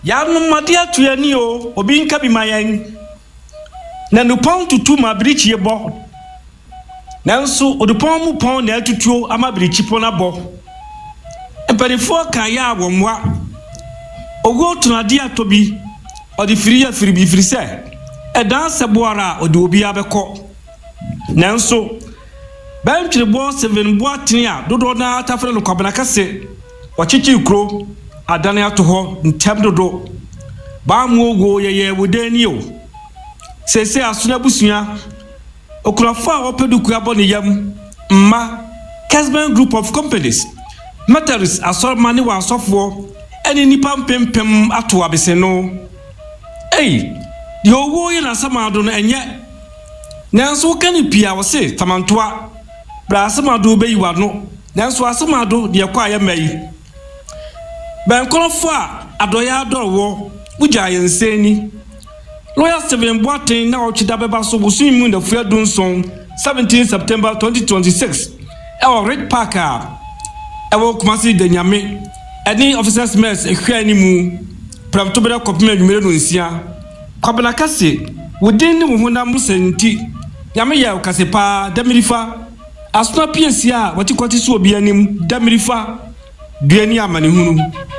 Yarno madia tuyani o obi nka bi mayen na nupon tutu ma brichi ebo nanso odupon mu pon na atutuo ama brichi pon abo emperifo kan ya awomwa ogo tunade atobi odi firi ya firi bi firi se edan seboara odi obi abekọ nanso bantwere bo 7 bo atenia dodo na tafre no kwabena kase wachichi kro adane ato ho ntem dodo ba mu ogo yeye wodani o sese asuna busua okurafo a opeduku abone yam mma Kesben Group of Companies Mataris asormani wa asofo eni nipa mpempem ato abese no di owo ye na samado no enye nanso kani pia wo se tamantoa bra samado beyiwa no nanso asamado de kwa ya mai ben kolofo a adoya adorwo buja yenseni Lawyer Stephen Boateng na ochida beba so busun mu na fua dunson 17 September 2026 ewo Red Park ewo Kumasi de Nyame eni officers mess ehwa ni mu pravto bere kopme nwumere no nsia kwabena kase wodin ni muhunam senti Nyame ya kase pa damirifa asuna piesia wati kwati so obi anim damirifa duani amane hunu